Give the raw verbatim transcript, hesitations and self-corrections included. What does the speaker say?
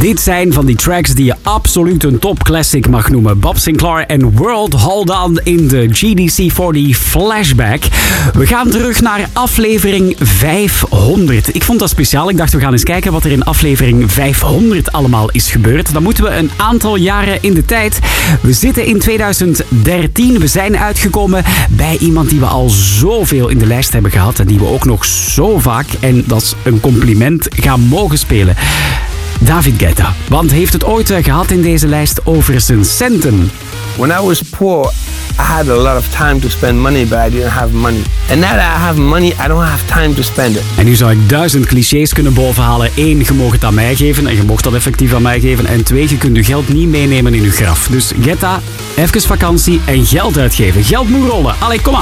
Dit zijn van die tracks die je absoluut een topclassic mag noemen. Bob Sinclair en World Hold On in de G D C veertig Flashback. We gaan terug naar aflevering vijfhonderd. Ik vond dat speciaal. Ik dacht, we gaan eens kijken wat er in aflevering vijfhonderd allemaal is gebeurd. Dan moeten we een aantal jaren in de tijd. We zitten in tweeduizend dertien. We zijn uitgekomen bij iemand die we al zoveel in de lijst hebben gehad. En die we ook nog zo vaak, en dat is een compliment, gaan mogen spelen. David Guetta. Want heeft het ooit gehad in deze lijst over zijn centen. When I was poor, I had a lot of time to spend money, but I didn't have money. And now that I have money, I don't have time to spend it. En nu zou ik duizend clichés kunnen bovenhalen. Eén, je mag het aan mij geven en je mocht dat effectief aan mij geven. En twee, je kunt je geld niet meenemen in je graf. Dus Guetta, even vakantie en geld uitgeven. Geld moet rollen. Allee, kom aan.